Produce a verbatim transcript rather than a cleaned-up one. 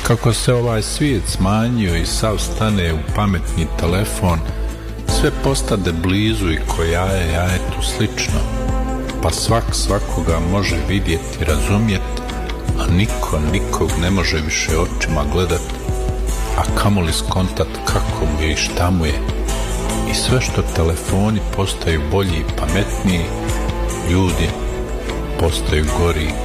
Kako se ovaj svijet smanjio i sav stane u pametni telefon, sve postade blizu i ko jaje jajetu slično, pa svak svakoga može vidjeti i razumjeti, a niko nikog ne može više očima gledat, a kamoli skontat kako mu je i šta mu je. I sve što telefoni postaju bolji i pametniji, ljudi postaju gori